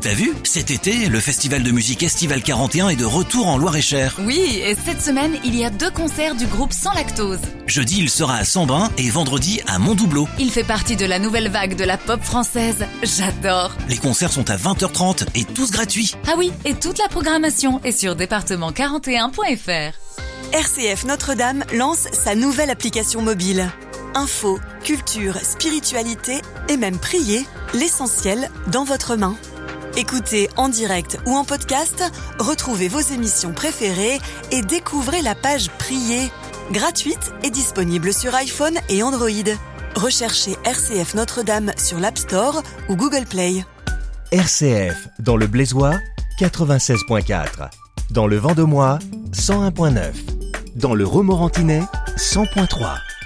T'as vu? Cet été, le festival de musique Estival 41 est de retour en Loir-et-Cher. Oui, et cette semaine, il y a 2 concerts du groupe Sans Lactose. Jeudi, il sera à Sambrin et vendredi à Montdoubleau. Il fait partie de la nouvelle vague de la pop française. J'adore. Les concerts sont à 20h30 et tous gratuits. Ah oui, et toute la programmation est sur département41.fr. RCF Notre-Dame lance sa nouvelle application mobile. Info, culture, spiritualité et même prier, l'essentiel dans votre main. Écoutez en direct ou en podcast, retrouvez vos émissions préférées et découvrez la page Prier, gratuite et disponible sur iPhone et Android. Recherchez RCF Notre-Dame sur l'App Store ou Google Play. RCF, dans le Blaisois, 96.4. Dans le Vendomois, 101.9. Dans le Romorantinais, 100.3.